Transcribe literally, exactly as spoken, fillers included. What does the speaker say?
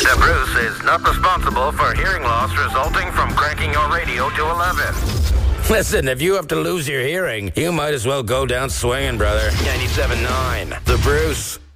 The Bruce is not responsible for hearing loss resulting from cranking your radio to eleven. Listen, if you have to lose your hearing, you might as well go down swinging, brother. ninety-seven point nine. The Bruce.